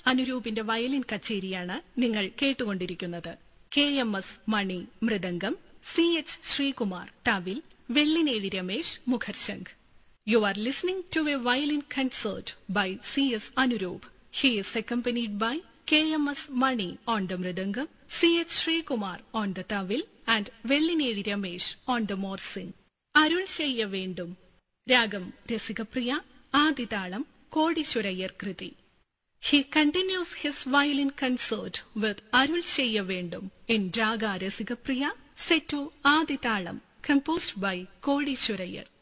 അനുരൂപിന്റെ violin കച്ചേരിയാണ് നിങ്ങൾ കേട്ടുകൊണ്ടിരിക്കുന്നത്. KMS money mridangam, CH Sreekumar thavil, Vellinezhi Ramesh മുഖർശംഖ്. You are listening to a violin concert by CS Anuroop. He is accompanied by KMS Mani on the mridangam, CH Srikumar on the tawil and Vellineri Ramesh on the morsing. Arul Cheyya Vendum. Ragam Rasikapriya, Adithalam, Kodishwarayar Kriti. He continues his violin concert with Arul Cheyya Vendum in Raga Rasikapriya, set to Adithalam, composed by Kodishwarayar.